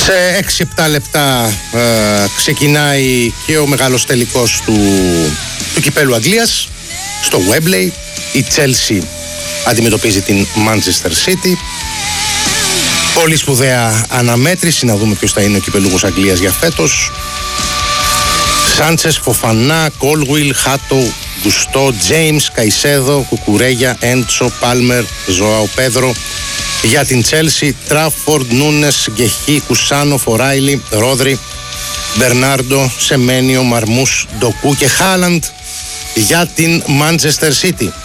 Σε 6-7 λεπτά ξεκινάει και ο μεγάλος τελικός του κυπέλου Αγγλίας στο Wembley. Η Chelsea αντιμετωπίζει την Manchester City. Πολύ σπουδαία αναμέτρηση, να δούμε ποιος θα είναι ο κυπελούχος Αγγλίας για φέτος. Σάντσες, Φοφανά, Κόλγουιλ, Χάτο, Γκουστό, Τζέιμς, Καϊσέδο, Κουκουρέγια, Έντσο, Πάλμερ, Ζωάο Πέδρο. Για την Τσέλσι, Τράφορντ, Νούνες, Γκεχή, Κουσάνο, Φοράιλι, Ρόδρι, Μπερνάρντο, Σεμένιο, Μαρμούς, Ντοκού και Χάλαντ. Για την Manchester City,